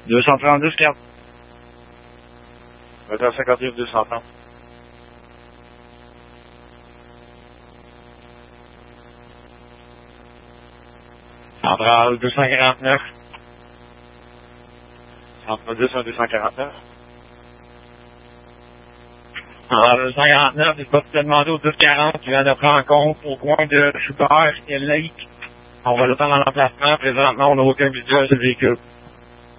232, 4. Moteur 58, 230. Centrale 249. Centrale 200, 249. Alors, 249, j'ai pas pu te demander au 240 qui vient de prendre en compte au coin de Schubert et Lake. On va le faire dans l'emplacement. Présentement, on n'a aucun visuel sur le véhicule.